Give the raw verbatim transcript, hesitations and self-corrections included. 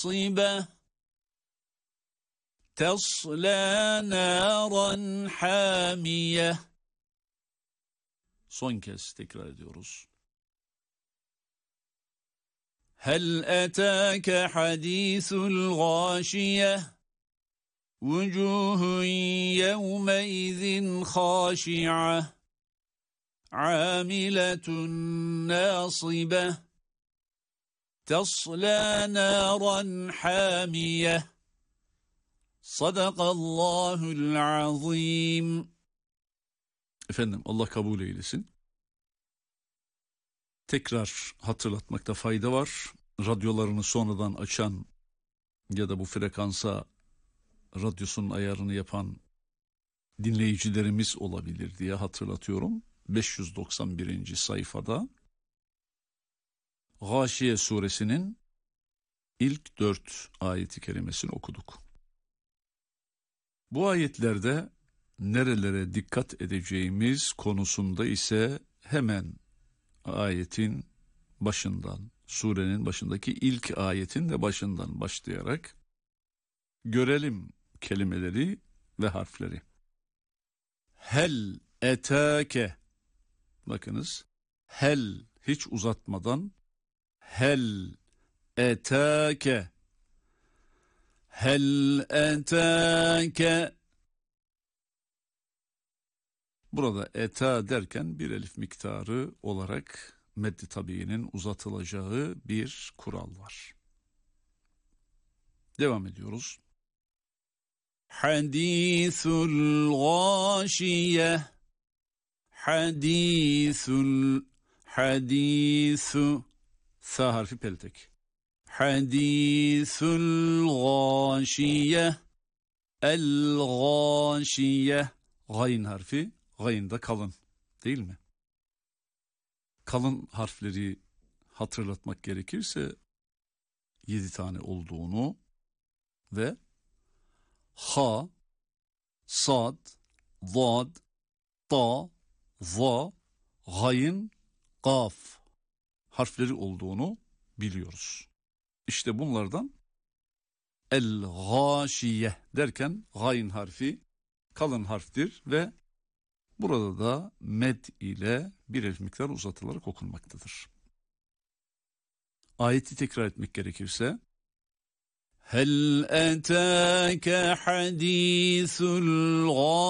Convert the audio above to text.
ناصبة تصلى نارا حامية. Son kez tekrar ediyoruz. هل أتاك حديث الغاشية وجوه يومئذ خاشعة عاملة ناصبة تصلى نارا حامية. Sadakallahul azim. Efendim, Allah kabul eylesin. Tekrar hatırlatmakta fayda var. Radyolarını sonradan açan ya da bu frekansa radyosunun ayarını yapan dinleyicilerimiz olabilir diye hatırlatıyorum. beş yüz doksan birinci sayfada Gâşiye suresinin ilk dört ayeti kerimesini okuduk. Bu ayetlerde nerelere dikkat edeceğimiz konusunda ise hemen ayetin başından, surenin başındaki ilk ayetin de başından başlayarak görelim kelimeleri ve harfleri. Hel etâke, bakınız, hel hiç uzatmadan, hel etâke, hel etâke. Burada eta derken bir elif miktarı olarak meddi tabiinin uzatılacağı bir kural var. Devam ediyoruz. Hadisul gâşiye, hadisul, hadisu, sa harfi peltek. Hadisul gâşiye, el gâşiye, gayn harfi, gayn da kalın değil mi? Kalın harfleri hatırlatmak gerekirse yedi tane olduğunu ve ha, sad, zad, ta, za, gayn, kaf harfleri olduğunu biliyoruz. İşte bunlardan el-gâşiye derken gayn harfi kalın harftir ve burada da med ile bir elif miktar uzatılarak okunmaktadır. Ayeti tekrar etmek gerekirse Hel etâke hadîsul